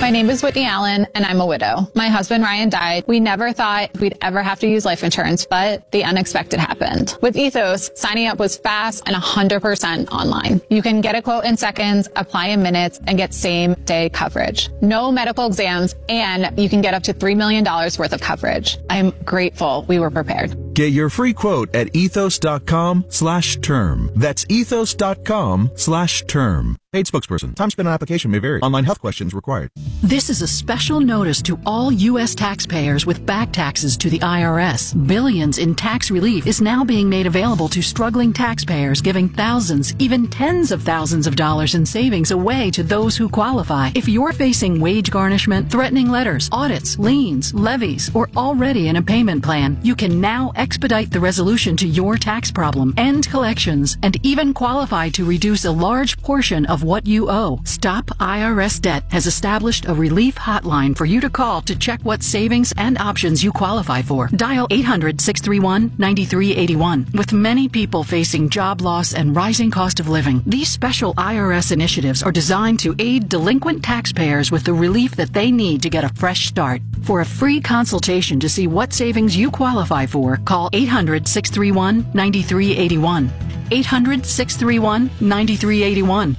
My name is Whitney Allen, and I'm a widow. My husband, Ryan, died. We never thought we'd ever have to use life insurance, but the unexpected happened. With Ethos, signing up was fast and 100% online. You can get a quote in seconds, apply in minutes, and get same-day coverage. No medical exams, and you can get up to $3 million worth of coverage. I'm grateful we were prepared. Get your free quote at ethos.com/term. That's ethos.com/term. Paid spokesperson. Time spent on application may vary. Online health questions required. This is a special notice to all U.S. taxpayers with back taxes to the IRS. Billions in tax relief is now being made available to struggling taxpayers, giving thousands, even tens of thousands of dollars in savings away to those who qualify. If you're facing wage garnishment, threatening letters, audits, liens, levies, or already in a payment plan, you can now expedite the resolution to your tax problem, end collections, and even qualify to reduce a large portion of what you owe. Stop IRS Debt has established a relief hotline for you to call to check what savings and options you qualify for. Dial 800-631-9381. With many people facing job loss and rising cost of living, these special IRS initiatives are designed to aid delinquent taxpayers with the relief that they need to get a fresh start. For a free consultation to see what savings you qualify for, call 800-631-9381. 800-631-9381.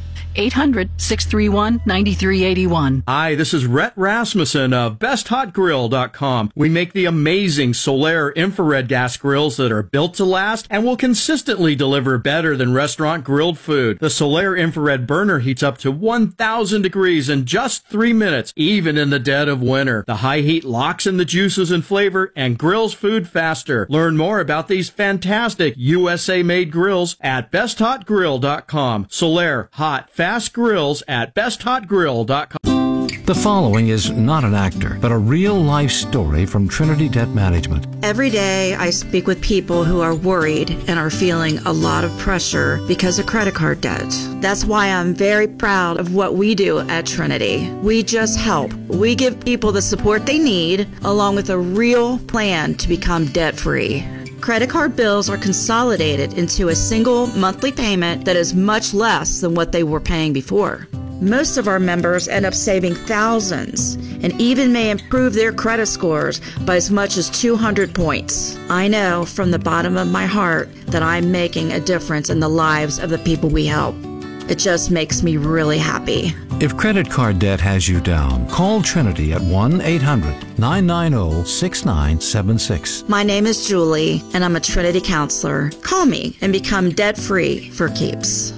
800-631-9381. Hi, this is Rhett Rasmussen of BestHotGrill.com. We make the amazing Solaire infrared gas grills that are built to last and will consistently deliver better than restaurant grilled food. The Solaire infrared burner heats up to 1,000 degrees in just 3 minutes, even in the dead of winter. The high heat locks in the juices and flavor and grills food faster. Learn more about these fantastic USA-made grills at BestHotGrill.com. Solaire hot, fast grills at BestHotGrill.com. The following is not an actor, but a real-life story from Trinity Debt Management. Every day I speak with people who are worried and are feeling a lot of pressure because of credit card debt. That's why I'm very proud of what we do at Trinity. We just help. We give people the support they need, along with a real plan to become debt-free. Credit card bills are consolidated into a single monthly payment that is much less than what they were paying before. Most of our members end up saving thousands and even may improve their credit scores by as much as 200 points. I know from the bottom of my heart that I'm making a difference in the lives of the people we help. It just makes me really happy. If credit card debt has you down, call Trinity at 1-800-990-6976. My name is Julie, and I'm a Trinity counselor. Call me and become debt-free for keeps.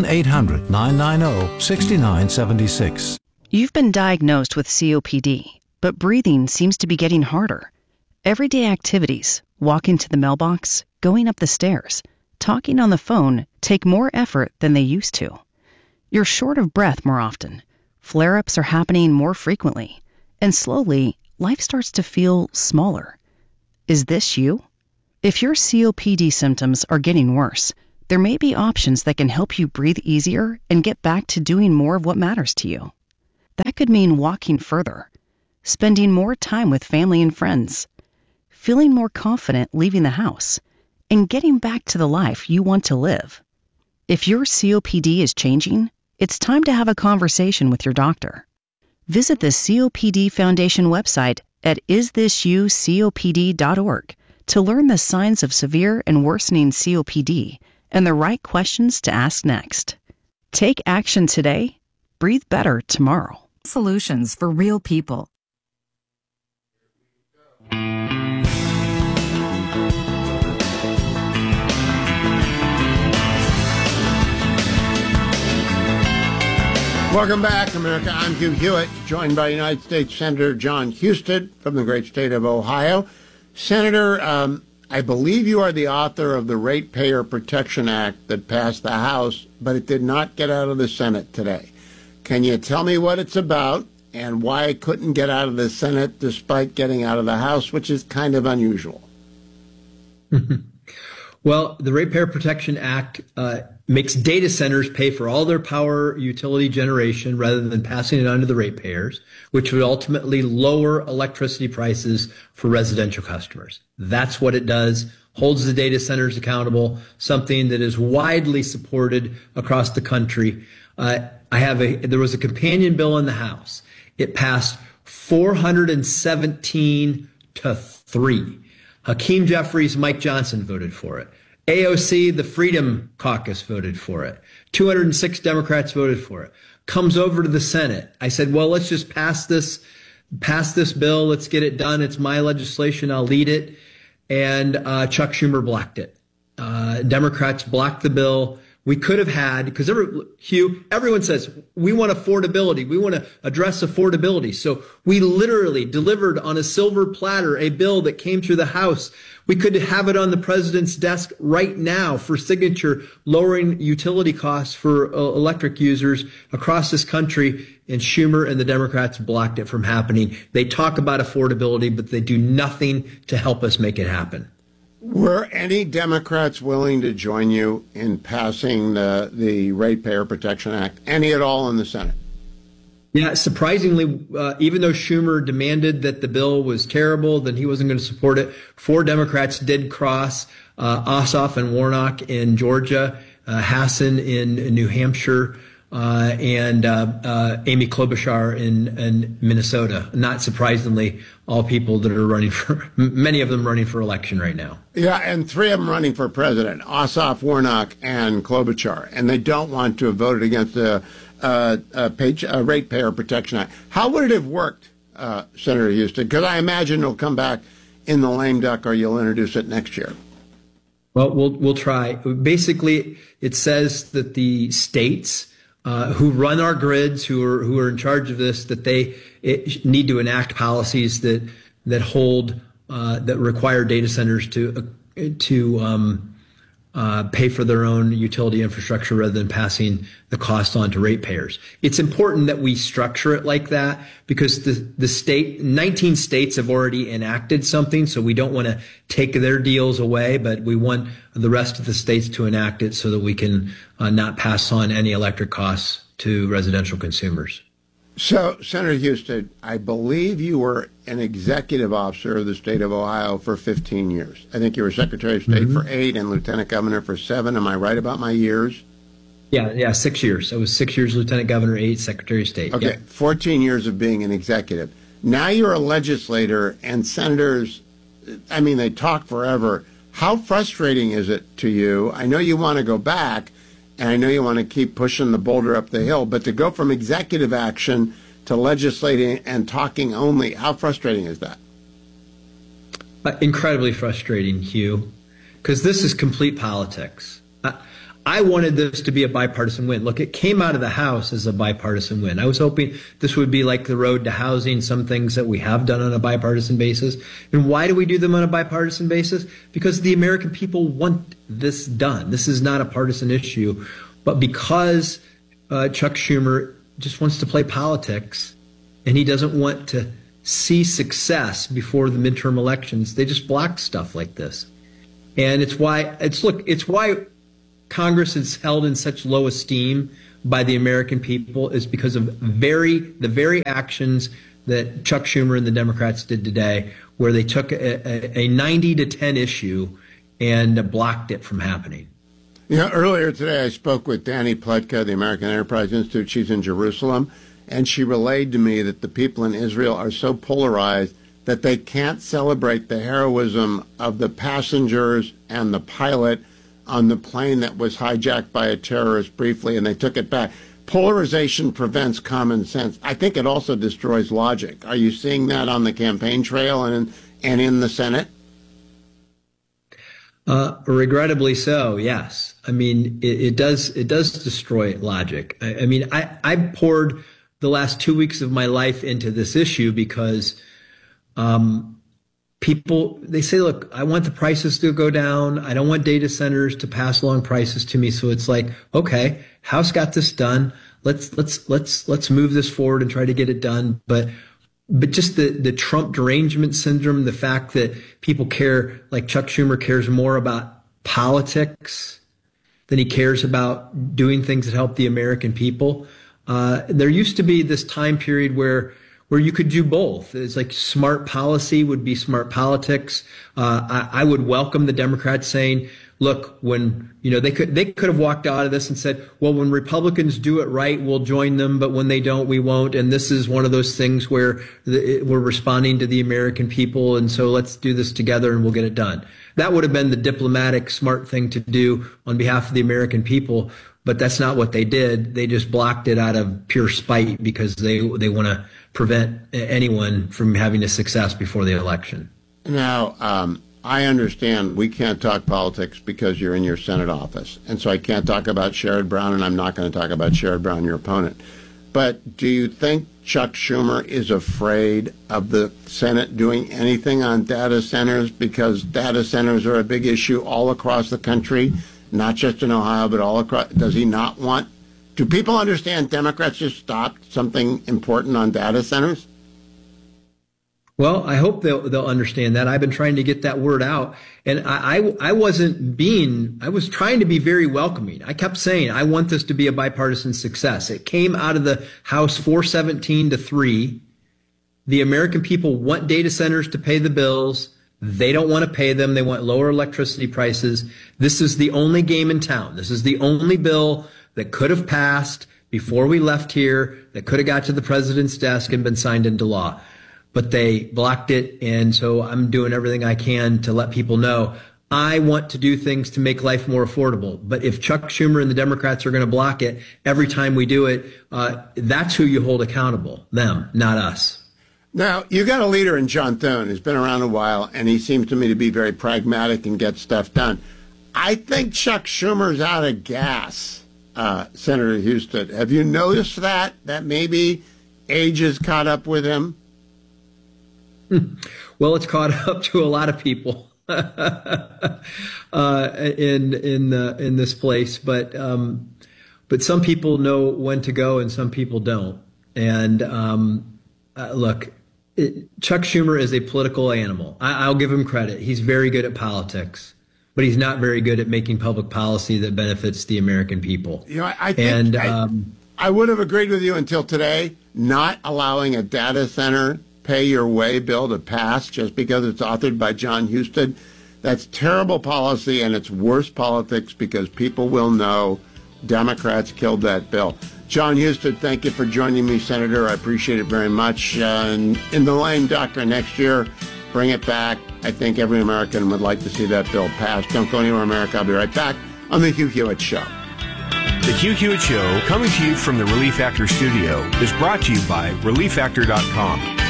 1-800-990-6976. You've been diagnosed with COPD, but breathing seems to be getting harder. Everyday activities, walking to the mailbox, going up the stairs, talking on the phone take more effort than they used to. You're short of breath more often. Flare-ups are happening more frequently. And slowly, life starts to feel smaller. Is this you? If your COPD symptoms are getting worse, there may be options that can help you breathe easier and get back to doing more of what matters to you. That could mean walking further, spending more time with family and friends, feeling more confident leaving the house, and getting back to the life you want to live. If your COPD is changing, it's time to have a conversation with your doctor. Visit the COPD Foundation website at isthisyoucopd.org to learn the signs of severe and worsening COPD and the right questions to ask next. Take action today. Breathe better tomorrow. Solutions for real people. Welcome back, America. I'm Hugh Hewitt, joined by United States Senator John Husted from the great state of Ohio. Senator, I believe you are the author of the Ratepayer Protection Act that passed the House, but it did not get out of the Senate today. Can you tell me what it's about and why it couldn't get out of the Senate despite getting out of the House, which is kind of unusual? Well, the Ratepayer Protection Act makes data centers pay for all their power utility generation rather than passing it on to the ratepayers, which would ultimately lower electricity prices for residential customers. That's what it does, holds the data centers accountable, something that is widely supported across the country. There was a companion bill in the House. It passed 417-3. Hakeem Jeffries, Mike Johnson voted for it. AOC, the Freedom Caucus, voted for it. 206 Democrats voted for it. Comes over to the Senate. I said, well, let's just pass this bill. Let's get it done. It's my legislation. I'll lead it. And Chuck Schumer blocked it. Democrats blocked the bill. We could have had, because Hugh, everyone says we want affordability. We want to address affordability. So we literally delivered on a silver platter a bill that came through the House. We could have it on the president's desk right now for signature, lowering utility costs for electric users across this country. And Schumer and the Democrats blocked it from happening. They talk about affordability, but they do nothing to help us make it happen. Were any Democrats willing to join you in passing the Ratepayer Protection Act? Any at all in the Senate? Yeah, surprisingly, even though Schumer demanded that the bill was terrible, then he wasn't going to support it. 4 Democrats did cross, Ossoff and Warnock in Georgia, Hassan in New Hampshire, and Amy Klobuchar in Minnesota. Not surprisingly, all people that are running for, many of them running for election right now. Yeah, and 3 of them running for president, Ossoff, Warnock, and Klobuchar, and they don't want to have voted against the Ratepayer Protection Act. How would it have worked, Senator Husted? Because I imagine it'll come back in the lame duck, or you'll introduce it next year. Well, we'll try. Basically, it says that the states who run our grids, who are in charge of this, that they need to enact policies that hold that require data centers to pay for their own utility infrastructure rather than passing the cost on to ratepayers. It's important that we structure it like that because the state, 19 states have already enacted something, so we don't want to take their deals away, but we want the rest of the states to enact it so that we can not pass on any electric costs to residential consumers. So, Senator Husted, I believe you were an executive officer of the state of Ohio for 15 years. I think you were Secretary of State for 8 and Lieutenant Governor for 7. Am I right about my years? Yeah, 6 years. I was 6 years Lieutenant Governor, 8 Secretary of State. Okay, yep. 14 years of being an executive. Now you're a legislator, and senators, I mean, they talk forever. How frustrating is it to you? I know you want to go back, and I know you want to keep pushing the boulder up the hill, but to go from executive action to legislating and talking only, how frustrating is that? Incredibly frustrating, Hugh, because this is complete politics. I wanted this to be a bipartisan win. Look, it came out of the House as a bipartisan win. I was hoping this would be like the road to housing, some things that we have done on a bipartisan basis. And why do we do them on a bipartisan basis? Because the American people want this done. This is not a partisan issue. But because Chuck Schumer just wants to play politics and he doesn't want to see success before the midterm elections, they just block stuff like this. And it's why Congress is held in such low esteem by the American people is because of the very actions that Chuck Schumer and the Democrats did today, where they took a 90-10 issue and blocked it from happening. You know, earlier today I spoke with Danny Pletka, the American Enterprise Institute. She's in Jerusalem, and she relayed to me that the people in Israel are so polarized that they can't celebrate the heroism of the passengers and the pilot on the plane that was hijacked by a terrorist briefly, and they took it back. Polarization prevents common sense. I think it also destroys logic. Are you seeing that on the campaign trail and in the Senate? Regrettably so, yes. I mean, it does destroy logic. I mean, I've poured the last 2 weeks of my life into this issue because people, they say, look, I want the prices to go down. I don't want data centers to pass along prices to me. So it's like, okay, House got this done. Let's move this forward and try to get it done. But just the Trump derangement syndrome, the fact that people care, like Chuck Schumer cares more about politics than he cares about doing things that help the American people. There used to be this time period where you could do both. It's like smart policy would be smart politics. I would welcome the Democrats saying, look, when, they could have walked out of this and said, well, when Republicans do it right, we'll join them, but when they don't, we won't. And this is one of those things where we're responding to the American people, and so let's do this together and we'll get it done. That would have been the diplomatic, smart thing to do on behalf of the American people, but that's not what they did. They just blocked it out of pure spite because they want to prevent anyone from having a success before the election. Now, I understand we can't talk politics because you're in your Senate office. And so I can't talk about Sherrod Brown, and I'm not going to talk about Sherrod Brown, your opponent. But do you think Chuck Schumer is afraid of the Senate doing anything on data centers? Because data centers are a big issue all across the country, not just in Ohio, but all across. Does he not want? Do people understand Democrats just stopped something important on data centers? Well, I hope they'll understand that. I've been trying to get that word out, and I was trying to be very welcoming. I kept saying, I want this to be a bipartisan success. It came out of the House 417-3. The American people want data centers to pay the bills. They don't want to pay them. They want lower electricity prices. This is the only game in town. This is the only bill that could have passed before we left here, that could have got to the president's desk and been signed into law. But they blocked it, and so I'm doing everything I can to let people know I want to do things to make life more affordable. But if Chuck Schumer and the Democrats are going to block it every time we do it, that's who you hold accountable, them, not us. Now, you got a leader in John Thune who's been around a while, and he seems to me to be very pragmatic and get stuff done. I think Chuck Schumer's out of gas, Senator Husted. Have you noticed that maybe age has caught up with him? Well, it's caught up to a lot of people in this place, but some people know when to go and some people don't. And look, Chuck Schumer is a political animal. I'll give him credit. He's very good at politics, but he's not very good at making public policy that benefits the American people. I think I would have agreed with you until today, not allowing a data center pay your way bill to pass just because it's authored by John Husted. That's terrible policy, and it's worse politics because people will know Democrats killed that bill. John Husted, thank you for joining me, Senator. I appreciate it very much. And in the Lame Doctor next year, bring it back. I think every American would like to see that bill passed. Don't go anywhere, America. I'll be right back on The Hugh Hewitt Show. The Hugh Hewitt Show, coming to you from the Relief Factor studio, is brought to you by ReliefFactor.com.